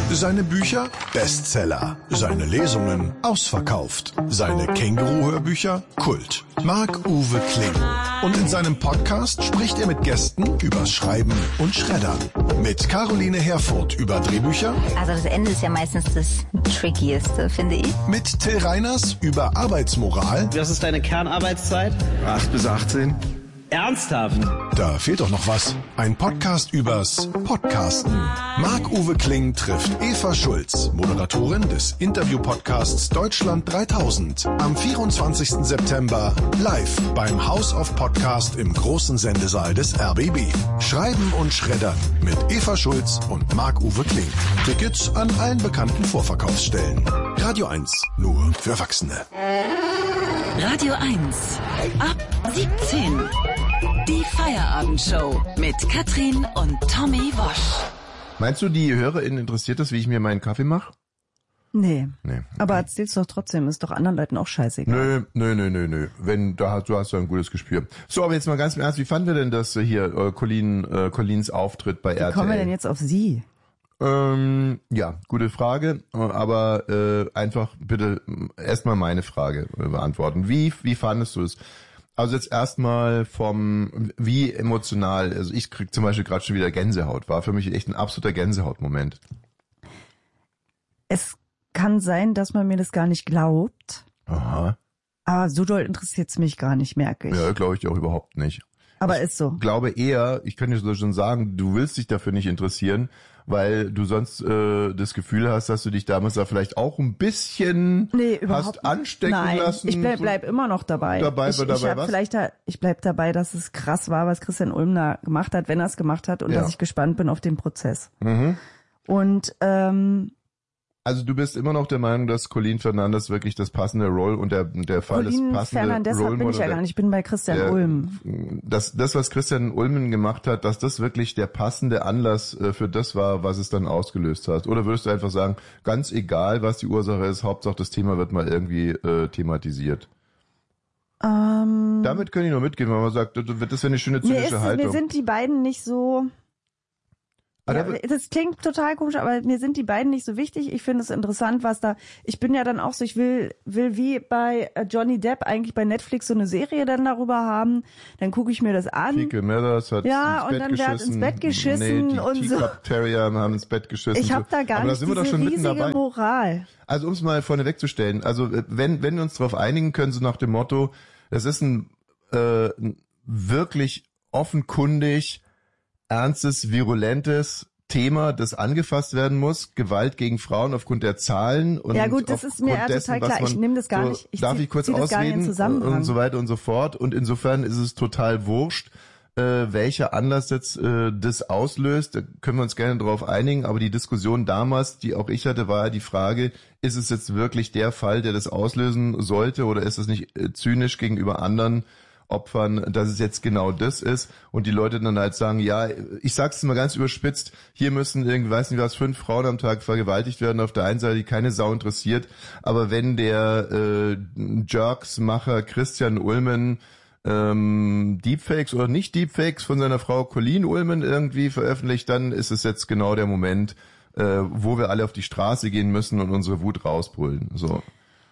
Seine Bücher Bestseller, seine Lesungen ausverkauft, seine Känguru-Hörbücher Kult. Marc-Uwe Kling. Und in seinem Podcast spricht er mit Gästen übers Schreiben und Schreddern. Mit Caroline Herfurth über Drehbücher. Also das Ende ist ja meistens das Trickieste, finde ich. Mit Till Reiners über Arbeitsmoral. Was ist deine Kernarbeitszeit? 8 bis 18. Ernsthaft? Da fehlt doch noch was. Ein Podcast übers Podcasten. Marc-Uwe Kling trifft Eva Schulz, Moderatorin des Interview-Podcasts Deutschland 3000. Am 24. September live beim House of Podcast im großen Sendesaal des RBB. Schreiben und Schreddern mit Eva Schulz und Marc-Uwe Kling. Tickets an allen bekannten Vorverkaufsstellen. Radio 1, nur für Erwachsene. Radio 1, ab 17. Die Feierabendshow mit Katrin und Tommy Wosch. Meinst du, die HörerInnen interessiert das, wie ich mir meinen Kaffee mache? Nee. Okay. Aber erzähl's doch trotzdem, ist doch anderen Leuten auch scheißegal. Nö. Du hast ein gutes Gespür. So, aber jetzt mal ganz im Ernst, wie fanden wir denn das hier, Collins Auftritt bei RTL? Wie kommen wir denn jetzt auf sie? Ja, gute Frage, aber einfach bitte erstmal meine Frage beantworten. Wie fandest du es? Also jetzt erstmal wie emotional, also ich krieg zum Beispiel gerade schon wieder Gänsehaut, war für mich echt ein absoluter Gänsehautmoment. Es kann sein, dass man mir das gar nicht glaubt. Aha. Aber so doll interessiert's mich gar nicht, merke ich. Ja, glaube ich dir auch überhaupt nicht. Aber ist so. Ich glaube eher, ich könnte dir schon sagen, du willst dich dafür nicht interessieren, weil du sonst das Gefühl hast, dass du dich damals da vielleicht auch ein bisschen hast anstecken lassen. Ich bleib immer noch dabei. Ich bleib dabei, dass es krass war, was Christian Ulm da gemacht hat, wenn er es gemacht hat, und dass ich gespannt bin auf den Prozess. Mhm. Und also du bist immer noch der Meinung, dass Colleen Fernandes wirklich das passende Role und der Fall des passende Fernandes bin ich ja gar nicht, ich bin bei Christian Ulm. Das, was Christian Ulmen gemacht hat, dass das wirklich der passende Anlass für das war, was es dann ausgelöst hat? Oder würdest du einfach sagen, ganz egal, was die Ursache ist, Hauptsache das Thema wird mal irgendwie thematisiert? Damit kann ich nur mitgehen, wenn man sagt, das wäre eine schöne zynische Haltung. Mir sind die beiden nicht so... Ja, das klingt total komisch, aber mir sind die beiden nicht so wichtig. Ich finde es interessant, was da... Ich bin ja dann auch so, ich will wie bei Johnny Depp eigentlich bei Netflix so eine Serie dann darüber haben. Dann gucke ich mir das an. Fecal Matters hat ins Bett geschissen. Die und Teacup Terrier haben ins Bett geschissen. Ich habe da gar nicht diese riesige Moral. Also um es mal vorne wegzustellen, also wenn wir uns darauf einigen können, so nach dem Motto, das ist ein wirklich offenkundig ernstes, virulentes Thema, das angefasst werden muss, Gewalt gegen Frauen aufgrund der Zahlen und ja gut, das ist mir ja total klar. Ich nehme das gar nicht. Darf ich kurz ausreden und so weiter und so fort. Und insofern ist es total wurscht, welcher Anlass jetzt das auslöst. Da können wir uns gerne drauf einigen. Aber die Diskussion damals, die auch ich hatte, war ja die Frage: Ist es jetzt wirklich der Fall, der das auslösen sollte, oder ist es nicht zynisch gegenüber anderen Opfern, dass es jetzt genau das ist, und die Leute dann halt sagen, ja, ich sag's mal ganz überspitzt, hier müssen irgendwie, weiß nicht was, 5 Frauen am Tag vergewaltigt werden, auf der einen Seite, die keine Sau interessiert, aber wenn der Jerks-Macher Christian Ulmen Deepfakes oder nicht Deepfakes von seiner Frau Colleen Ulmen irgendwie veröffentlicht, dann ist es jetzt genau der Moment, wo wir alle auf die Straße gehen müssen und unsere Wut rausbrüllen, so.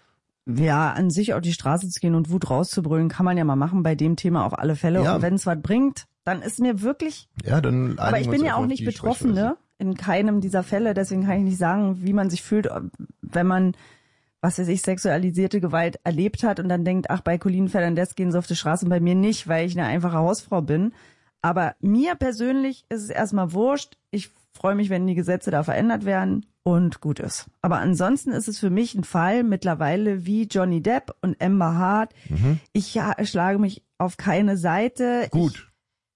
Ja, an sich auf die Straße zu gehen und Wut rauszubrüllen, kann man ja mal machen bei dem Thema auf alle Fälle. Ja. Und wenn es was bringt, dann ist mir wirklich... Ja, dann... Aber ich bin ja auch nicht Betroffene in keinem dieser Fälle, deswegen kann ich nicht sagen, wie man sich fühlt, wenn man, was weiß ich, sexualisierte Gewalt erlebt hat und dann denkt, ach, bei Colleen Fernandes gehen sie auf die Straße und bei mir nicht, weil ich eine einfache Hausfrau bin. Aber mir persönlich ist es erstmal wurscht. Ich freue mich, wenn die Gesetze da verändert werden und gut ist. Aber ansonsten ist es für mich ein Fall mittlerweile wie Johnny Depp und Amber Hart. Mhm. Ich schlage mich auf keine Seite. Gut.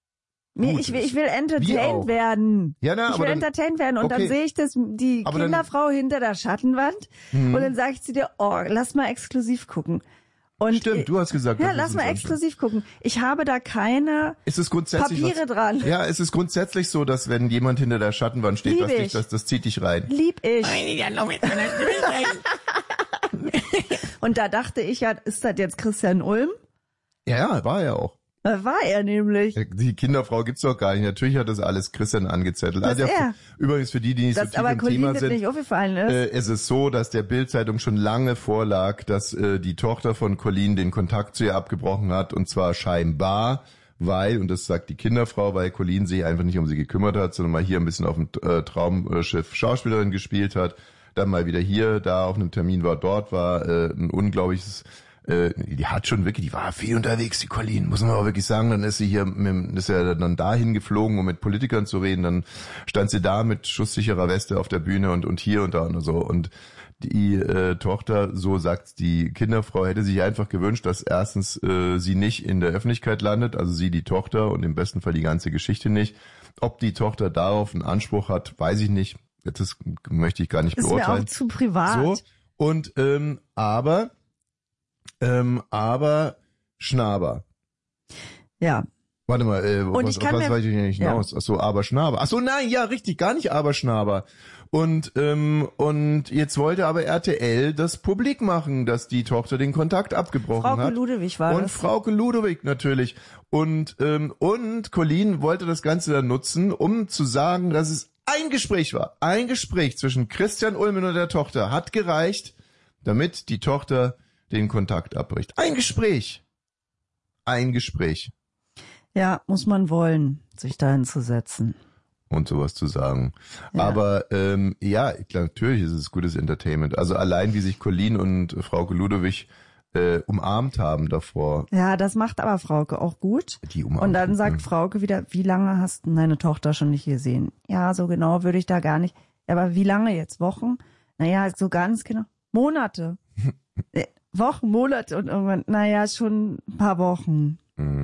Ich will entertained werden. Ja, ich will entertained werden. Und dann sehe ich die Kinderfrau hinter der Schattenwand und dann sage ich zu dir, oh, lass mal exklusiv gucken. Und stimmt, du hast gesagt. Ja, lass mal exklusiv gucken. Ich habe da keine Papiere dran. Ja, es ist grundsätzlich so, dass wenn jemand hinter der Schattenwand steht, das zieht dich rein. Lieb ich. Und da dachte ich ja, ist das jetzt Christian Ulm? Ja, war er auch. Das war er nämlich. Die Kinderfrau gibt's doch gar nicht. Natürlich hat das alles Christian angezettelt. Das Also er. Übrigens für die nicht das so tief aber im Colin Thema das sind, nicht aufgefallen ist. Es ist so, dass der Bild-Zeitung schon lange vorlag, dass die Tochter von Colin den Kontakt zu ihr abgebrochen hat, und zwar scheinbar, weil, und das sagt die Kinderfrau, weil Colin sich einfach nicht um sie gekümmert hat, sondern mal hier ein bisschen auf dem Traumschiff Schauspielerin gespielt hat, dann mal wieder hier, da auf einem Termin war, dort war ein unglaubliches, die hat schon wirklich, die war viel unterwegs, die Colin, muss man auch wirklich sagen, dann ist sie hier, ist ja dann dahin geflogen, um mit Politikern zu reden, dann stand sie da mit schusssicherer Weste auf der Bühne und hier und da und so, und die Tochter, so sagt die Kinderfrau, hätte sich einfach gewünscht, dass erstens sie nicht in der Öffentlichkeit landet, also sie die Tochter und im besten Fall die ganze Geschichte nicht. Ob die Tochter darauf einen Anspruch hat, weiß ich nicht. Das möchte ich gar nicht beurteilen. Ist mir auch zu privat. So, und aber Schnaber. Ja. Warte mal, und was weiß ich nicht hinaus? Ja. Achso, aber Schnaber. Achso, nein, ja, richtig, gar nicht aber Schnaber. Und jetzt wollte aber RTL das publik machen, dass die Tochter den Kontakt abgebrochen hat. Frauke Ludewig war das. Und Frauke Ludewig natürlich. Und Colin wollte das Ganze dann nutzen, um zu sagen, dass es ein Gespräch war. Ein Gespräch zwischen Christian Ulmen und der Tochter hat gereicht, damit die Tochter den Kontakt abbricht. Ein Gespräch. Ein Gespräch. Ja, muss man wollen, sich da hinzusetzen. Und sowas zu sagen. Ja. Aber ja, natürlich ist es gutes Entertainment. Also allein wie sich Colin und Frauke Ludewig umarmt haben davor. Ja, das macht aber Frauke auch gut. Die umarmt. Und dann sagt Frauke wieder, wie lange hast du deine Tochter schon nicht gesehen? Ja, so genau würde ich da gar nicht. Aber wie lange jetzt? Wochen? Naja, so ganz genau. Monate. Wochen, Monate und irgendwann, naja, schon ein paar Wochen.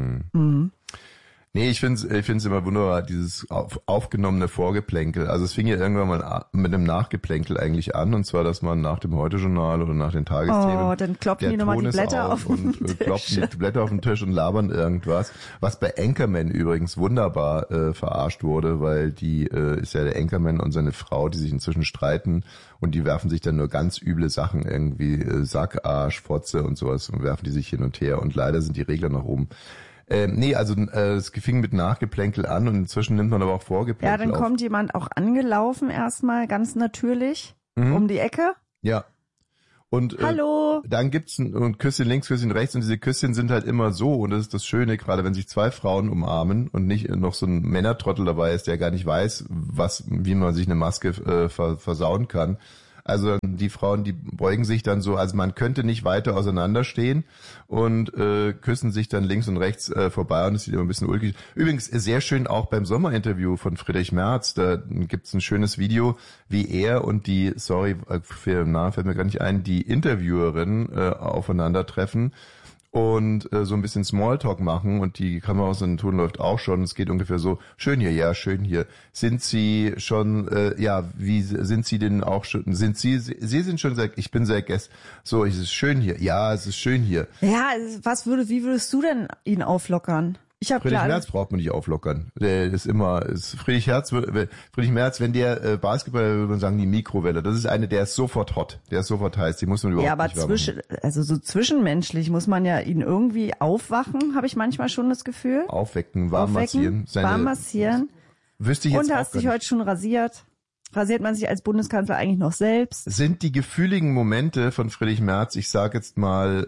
Mhm. Nee, ich find's immer wunderbar, dieses aufgenommene Vorgeplänkel. Also es fing ja irgendwann mal mit einem Nachgeplänkel eigentlich an, und zwar, dass man nach dem Heute-Journal oder nach den Tagesthemen, dann kloppen die nochmal die Blätter auf den Tisch. Kloppen die Blätter auf den Tisch und labern irgendwas. Was bei Anchorman übrigens wunderbar verarscht wurde, weil die ist ja der Anchorman und seine Frau, die sich inzwischen streiten, und die werfen sich dann nur ganz üble Sachen, irgendwie Sack, Arsch, Fotze und sowas, und werfen die sich hin und her, und leider sind die Regler nach oben. Nee, also es fing mit Nachgeplänkel an, und inzwischen nimmt man aber auch Vorgeplänkel auf. Ja, dann kommt jemand auch angelaufen erstmal, ganz natürlich, um die Ecke. Ja. Und hallo. Dann gibt's ein Küsschen links, Küsschen rechts, und diese Küsschen sind halt immer so, und das ist das Schöne, gerade wenn sich zwei Frauen umarmen und nicht noch so ein Männertrottel dabei ist, der gar nicht weiß, wie man sich eine Maske versauen kann. Also die Frauen, die beugen sich dann so, also man könnte nicht weiter auseinanderstehen, und küssen sich dann links und rechts vorbei, und es sieht immer ein bisschen ulkig. Übrigens sehr schön auch beim Sommerinterview von Friedrich Merz, da gibt's ein schönes Video, wie er und die, für den Namen fällt mir gar nicht ein, die Interviewerin aufeinandertreffen und so ein bisschen Smalltalk machen, und die Kamera aus dem Ton läuft auch schon. Es geht ungefähr so: schön hier, ja, schön hier. Sind Sie schon, wie sind Sie denn auch schon, Sie sind schon sehr, ich bin sehr so, es ist schön hier. Ja, es ist schön hier. Ja, wie würdest du denn ihn auflockern? Friedrich Merz braucht man nicht auflockern. Der ist immer, Friedrich Merz, wenn der Basketballer, würde man sagen, die Mikrowelle. Das ist der ist sofort hot. Der ist sofort heiß. Die muss man überhaupt nicht warm machen. So zwischenmenschlich muss man ja ihn irgendwie aufwachen, habe ich manchmal schon das Gefühl. Aufwecken, warm massieren. Warm massieren. Wüsste ich jetzt und hast dich heute schon rasiert? Rasiert man sich als Bundeskanzler eigentlich noch selbst? Sind die gefühligen Momente von Friedrich Merz, ich sage jetzt mal,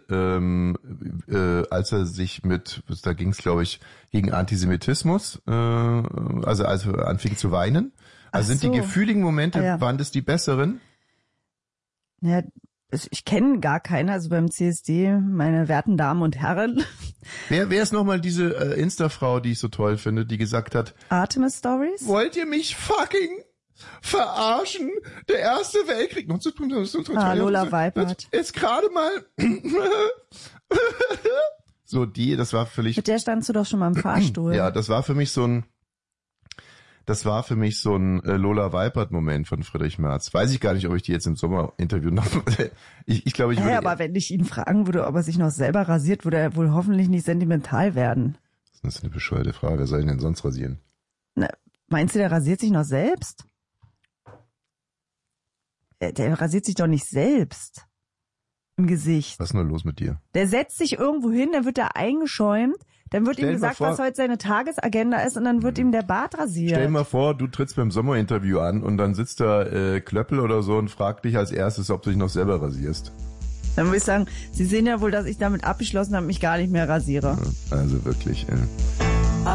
als er sich da ging es glaube ich gegen Antisemitismus, also als er anfing zu weinen. Also sind die gefühligen Momente, waren das die besseren? Ja, ich kenne gar keine, also beim CSD, meine werten Damen und Herren. Wer ist nochmal diese Insta-Frau, die ich so toll finde, die gesagt hat, Artemis Stories? Wollt ihr mich fucking verarschen? Der Erste Weltkrieg. Lola Weipert. Jetzt gerade mal. So das war völlig. Mit der standst du doch schon mal im Fahrstuhl. Ja, das war für mich so ein Lola Weipert-Moment von Friedrich Merz. Weiß ich gar nicht, ob ich die jetzt im Sommerinterview noch. Ich glaube, ich würde. Ja, aber wenn ich ihn fragen würde, ob er sich noch selber rasiert, würde er wohl hoffentlich nicht sentimental werden. Das ist eine bescheuerte Frage. Wer soll ihn denn sonst rasieren? Na, meinst du, der rasiert sich noch selbst? Der rasiert sich doch nicht selbst im Gesicht. Was ist nur los mit dir? Der setzt sich irgendwo hin, dann wird er eingeschäumt, Dann wird ihm gesagt, was heute seine Tagesagenda ist und dann wird ihm der Bart rasiert. Stell dir mal vor, du trittst beim Sommerinterview an und dann sitzt da Klöppel oder so und fragt dich als erstes, ob du dich noch selber rasierst. Dann würde ich sagen, Sie sehen ja wohl, dass ich damit abgeschlossen habe, mich gar nicht mehr rasiere. Also wirklich,